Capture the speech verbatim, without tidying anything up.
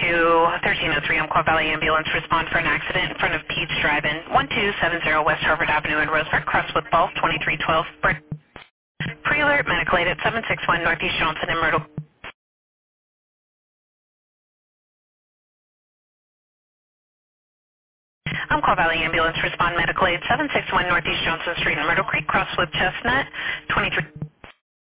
to thirteen oh three Umpqua Valley Ambulance. Respond for an accident in front of Peach Drive-In, one two seven zero West Harvard Avenue in Roseburg, Crosswood Falls, twenty-three twelve. Pre-alert, medical aid at seven six one Northeast Johnson in Myrtle. Umpqua Valley Ambulance. Respond medical aid seven six one Northeast Johnson Street in Myrtle Creek, Crosswood Chestnut, twenty-three.